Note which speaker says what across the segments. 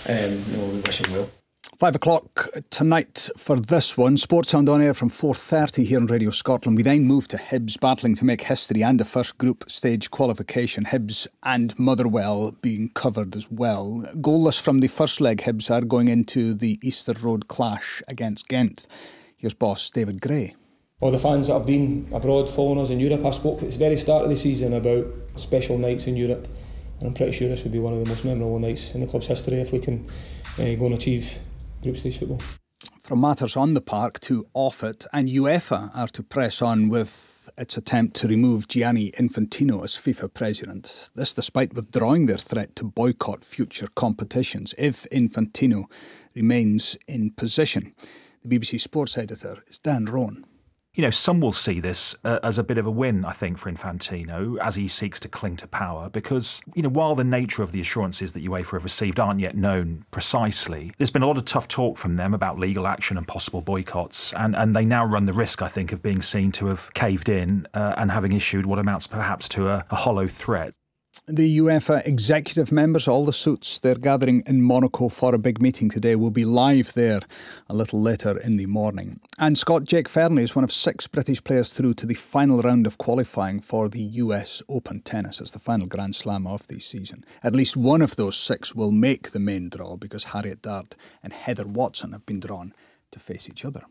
Speaker 1: we wish him well.
Speaker 2: 5 o'clock tonight for this one. Sportsound on air from 4:30 here on Radio Scotland. We then move to Hibs battling to make history and the first group stage qualification. Hibs and Motherwell being covered as well. Goalless from the first leg, Hibs are going into the Easter Road clash against Ghent. Here's boss David Gray.
Speaker 3: All the fans that have been abroad following us in Europe, I spoke at the very start of the season about special nights in Europe, and I'm pretty sure this would be one of the most memorable nights in the club's history if we can go and achieve group stage football.
Speaker 2: From matters on the park to off it, and UEFA are to press on with its attempt to remove Gianni Infantino as FIFA president. This despite withdrawing their threat to boycott future competitions if Infantino remains in position. The BBC Sports editor is Dan Rowan.
Speaker 4: You know, some will see this as a bit of a win, I think, for Infantino as he seeks to cling to power because, you know, while the nature of the assurances that UEFA have received aren't yet known precisely, there's been a lot of tough talk from them about legal action and possible boycotts. And they now run the risk, I think, of being seen to have caved in and having issued what amounts perhaps to a hollow threat.
Speaker 2: The UEFA executive members, all the suits, they're gathering in Monaco for a big meeting today. We'll be live there a little later in the morning. And Scot Jake Fernley is one of 6 British players through to the final round of qualifying for the US Open Tennis. It's the final Grand Slam of the season. At least one of those 6 will make the main draw because Harriet Dart and Heather Watson have been drawn to face each other.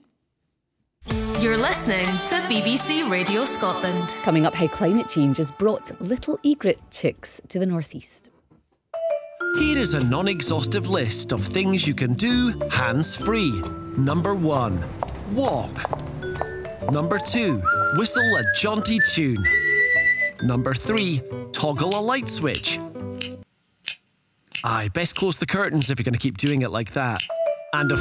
Speaker 5: You're listening to BBC Radio Scotland.
Speaker 6: Coming up, how climate change has brought little egret chicks to the northeast.
Speaker 7: Here is a non-exhaustive list of things you can do hands-free. Number 1, walk. Number 2, whistle a jaunty tune. Number 3, toggle a light switch. Aye, best close the curtains if you're going to keep doing it like that. And of